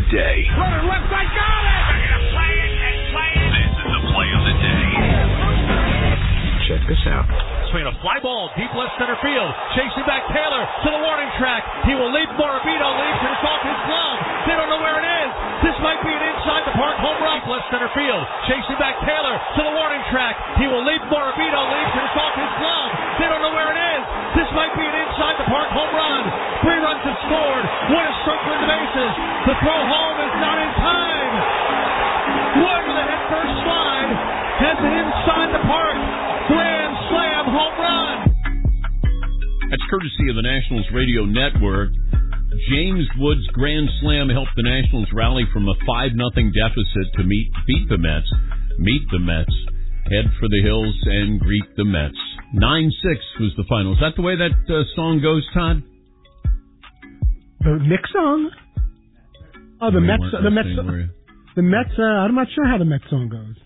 day. Runner left side, got it! They're going to play it and play it. This is the play of the day. Check this out. Swinging a fly ball, deep left center field. Chasing back Taylor to the warning track. He will leap. Morabito leaps and it's off his glove. They don't know where it is. This might be an inside the park home run. Left center field. Chasing back Taylor to the warning track. He will leap. Morabito leaps and it's off his glove. They don't know where it is. This might be an inside the park home run. 3 runs have scored. One is circling the bases. The throw home is not in time. Wood with a head first slide has an inside the park grand slam home run. That's courtesy of the Nationals Radio Network. James Wood's grand slam helped the Nationals rally from a 5-0 deficit to beat the Mets. Meet the Mets, head for the hills, and greet the Mets. 9-6 was the final. Is that the way that song goes, Todd? The Knicks song? Oh, the Mets. The Mets. The Mets. I'm not sure how the Mets song goes.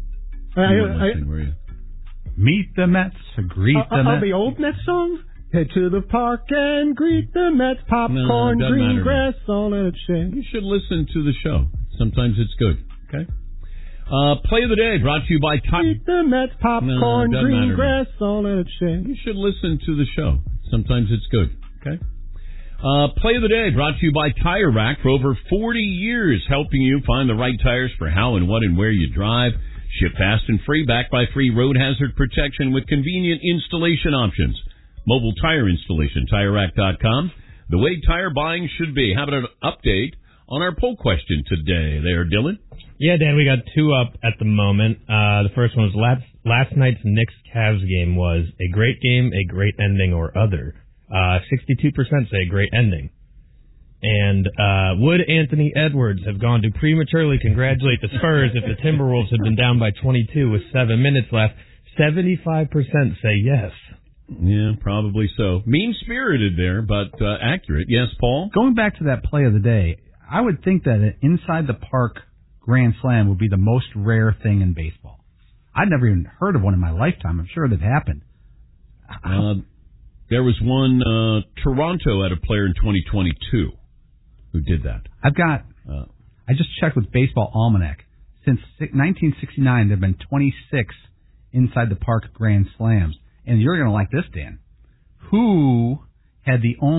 Meet the Mets, greet the Mets. The old Mets song? Head to the park and greet the Mets. Popcorn, green grass, all in a shade. You should listen to the show. Sometimes it's good. Okay. Play of the day brought to you by Greet the Mets. Popcorn, green grass, all in a shade. You should listen to the show. Sometimes it's good. Okay. Play of the day brought to you by Tire Rack for over 40 years, helping you find the right tires for how and what and where you drive. Ship fast and free, backed by free road hazard protection with convenient installation options. Mobile tire installation, TireRack.com. The way tire buying should be. How about an update on our poll question today there, Dylan? Yeah, Dan, we got 2 up at the moment. The first one was last night's Knicks-Cavs game was a great game, a great ending, or other. 62% say great ending. And would Anthony Edwards have gone to prematurely congratulate the Spurs if the Timberwolves had been down by 22 with 7 minutes left? 75% say yes. Yeah, probably so. Mean-spirited there, but accurate. Yes, Paul? Going back to that play of the day, I would think that an inside-the-park grand slam would be the most rare thing in baseball. I'd never even heard of one in my lifetime. I'm sure they've happened. There was one, Toronto had a player in 2022 who did that. I just checked with Baseball Almanac. Since 1969, there have been 26 inside-the-park grand slams. And you're going to like this, Dan. Who had the only